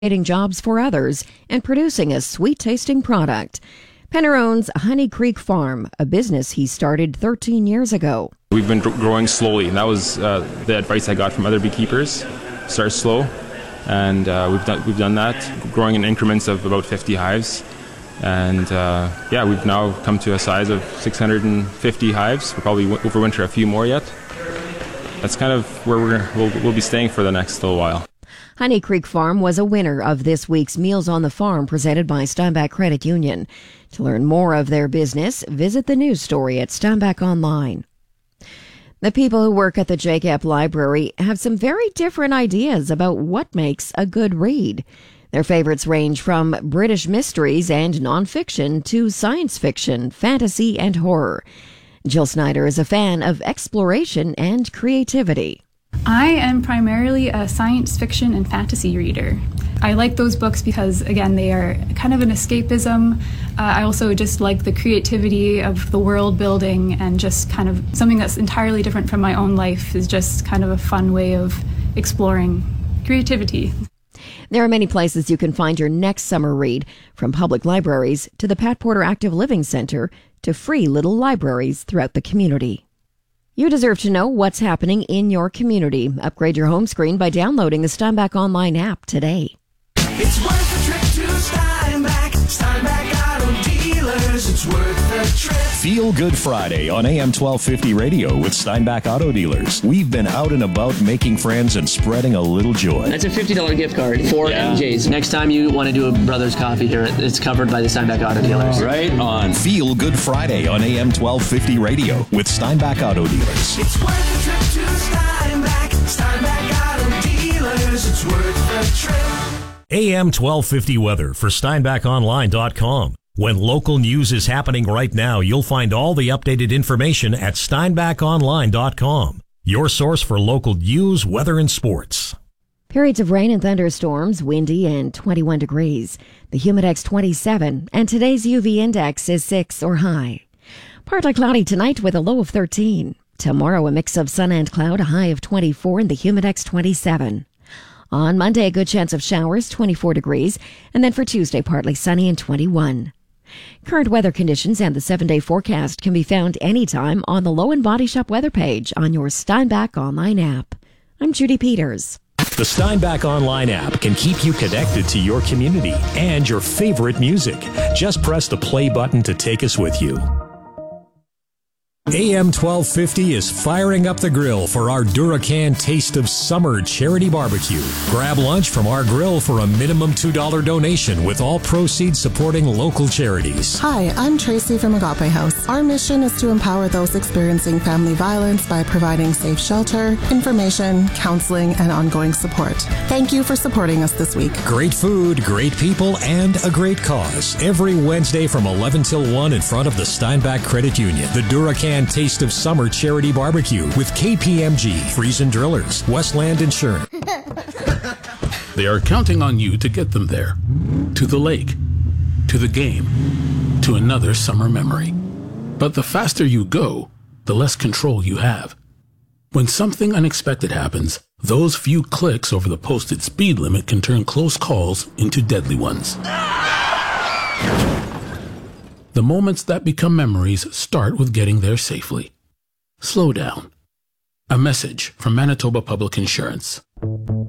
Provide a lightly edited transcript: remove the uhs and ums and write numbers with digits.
creating jobs for others and producing a sweet-tasting product. Penner owns Honey Creek Farm, a business he started 13 years ago. We've been growing slowly, and that was the advice I got from other beekeepers. Start slow, and we've done that, growing in increments of about 50 hives. And we've now come to a size of 650 hives. We'll probably overwinter a few more yet. That's kind of where we'll be staying for the next little while. Honey Creek Farm was a winner of this week's Meals on the Farm presented by Steinbach Credit Union. To learn more of their business, visit the news story at Steinbach Online. The people who work at the JCAP Library have some very different ideas about what makes a good read. Their favorites range from British mysteries and nonfiction to science fiction, fantasy, and horror. Jill Snyder is a fan of exploration and creativity. I am primarily a science fiction and fantasy reader. I like those books because, again, they are kind of an escapism. I also just like the creativity of the world building, and just kind of something that's entirely different from my own life is just kind of a fun way of exploring creativity. There are many places you can find your next summer read, from public libraries to the Pat Porter Active Living Center to free little libraries throughout the community. You deserve to know what's happening in your community. Upgrade your home screen by downloading the Steinbach Online app today. It's worth the trip to Steinbach. Steinbach Auto Dealers. It's worth the trip. Feel Good Friday on AM 1250 Radio with Steinbach Auto Dealers. We've been out and about making friends and spreading a little joy. That's a $50 gift card for MJ's. Next time you want to do a Brothers Coffee here, it's covered by the Steinbach Auto Dealers. Right on. Feel Good Friday on AM 1250 Radio with Steinbach Auto Dealers. It's worth the trip to Steinbach. Steinbach Auto Dealers. It's worth the trip. AM 1250 weather for SteinbachOnline.com. When local news is happening right now, you'll find all the updated information at SteinbachOnline.com. Your source for local news, weather, and sports. Periods of rain and thunderstorms, windy and 21 degrees. The Humidex 27, and today's UV index is 6 or high. Partly cloudy tonight with a low of 13. Tomorrow, a mix of sun and cloud, a high of 24, and the Humidex 27. On Monday, a good chance of showers, 24 degrees, and then for Tuesday, partly sunny and 21. Current weather conditions and the 7-day forecast can be found anytime on the Low and Body Shop weather page on your Steinbach Online app. I'm Judy Peters. The Steinbach Online app can keep you connected to your community and your favorite music. Just press the play button to take us with you. AM 1250 is firing up the grill for our Duracan Taste of Summer charity barbecue. Grab lunch from our grill for a minimum $2 donation, with all proceeds supporting local charities. Hi, I'm Tracy from Agape House. Our mission is to empower those experiencing family violence by providing safe shelter, information, counseling, and ongoing support. Thank you for supporting us this week. Great food, great people, and a great cause. Every Wednesday from 11 till 1 in front of the Steinbach Credit Union. The Duracan Taste of Summer charity barbecue with KPMG, Friesen Drillers, Westland Insurance. They are counting on you to get them there. To the lake, to the game, to another summer memory. But the faster you go, the less control you have. When something unexpected happens, those few clicks over the posted speed limit can turn close calls into deadly ones. The moments that become memories start with getting there safely. Slow down. A message from Manitoba Public Insurance.